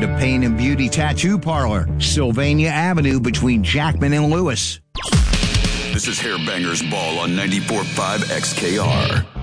to Pain and Beauty Tattoo Parlor, Sylvania Avenue between Jackman and Lewis. This is Hairbangers Ball on 94.5 XKR.